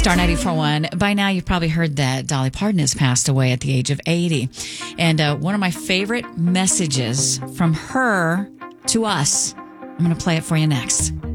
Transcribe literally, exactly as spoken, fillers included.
Star ninety-four point one. By now, you've probably heard that Dolly Parton has passed away at the age of eighty. And uh, one of my favorite messages from her to us, I'm going to play it for you next.